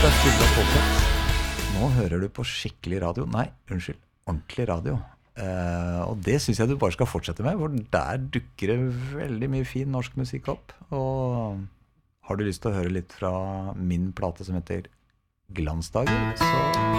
Dette Sturla Påflett. Nå hører du på skikkelig radio. Nei, unnskyld, ordentlig radio. Og det synes jeg du bare skal fortsette med, for der dukker det veldig mye fin norsk musikk opp. Og har du lyst til å høre litt fra min plate som heter Glansdager, så